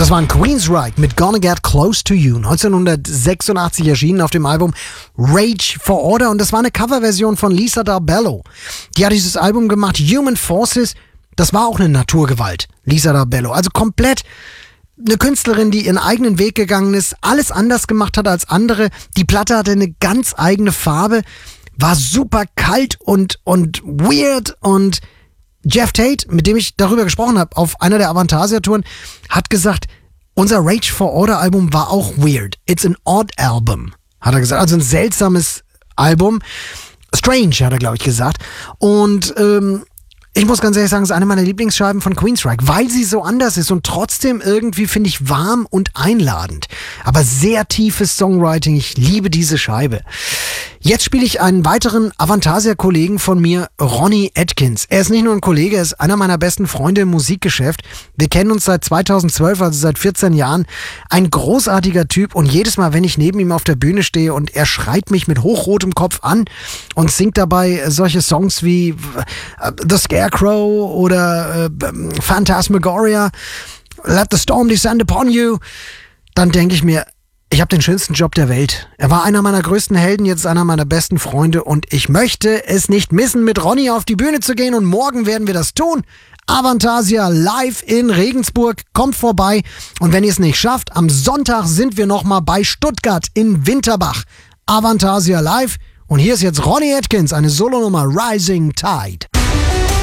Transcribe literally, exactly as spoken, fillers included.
Das war ein Queensryche mit Gonna Get Close to You, neunzehnhundertsechsundachtzig erschienen auf dem Album Rage for Order, und das war eine Coverversion von Lisa Darbello. Die hat dieses Album gemacht, Human Forces, das war auch eine Naturgewalt, Lisa Darbello, also komplett eine Künstlerin, die ihren eigenen Weg gegangen ist, alles anders gemacht hat als andere. Die Platte hatte eine ganz eigene Farbe, war super kalt und, und weird, und Jeff Tate, mit dem ich darüber gesprochen habe, auf einer der Avantasia-Touren, hat gesagt, unser Rage for Order Album war auch weird. It's an odd album, hat er gesagt. Also ein seltsames Album. Strange, hat er, glaube ich, gesagt. Und ähm, ich muss ganz ehrlich sagen, es ist eine meiner Lieblingsscheiben von Queensryche, weil sie so anders ist und trotzdem irgendwie, finde ich, warm und einladend. Aber sehr tiefes Songwriting. Ich liebe diese Scheibe. Jetzt spiele ich einen weiteren Avantasia-Kollegen von mir, Ronnie Atkins. Er ist nicht nur ein Kollege, er ist einer meiner besten Freunde im Musikgeschäft. Wir kennen uns seit zweitausendzwölf, also seit vierzehn Jahren. Ein großartiger Typ, und jedes Mal, wenn ich neben ihm auf der Bühne stehe und er schreit mich mit hochrotem Kopf an und singt dabei solche Songs wie The Scarecrow oder äh, Phantasmagoria, Let the Storm Descend Upon You, dann denke ich mir, ich habe den schönsten Job der Welt. Er war einer meiner größten Helden, jetzt einer meiner besten Freunde, und ich möchte es nicht missen, mit Ronnie auf die Bühne zu gehen, und morgen werden wir das tun. Avantasia live in Regensburg, kommt vorbei, und wenn ihr es nicht schafft, am Sonntag sind wir nochmal bei Stuttgart in Winterbach. Avantasia live, und hier ist jetzt Ronnie Atkins, eine Solonummer, Rising Tide.